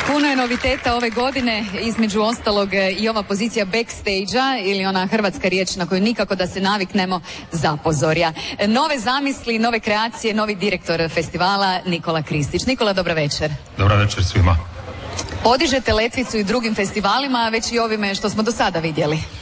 Puno je noviteta ove godine, između ostalog i ova pozicija backstage-a ili ona hrvatska riječ na koju nikako da se naviknemo, zapozorja. Nove zamisli, nove kreacije, novi direktor festivala Nikola Kristić. Nikola, dobro večer. Dobar večer svima. Podižete letvicu i drugim festivalima, već i ovime što smo do sada vidjeli.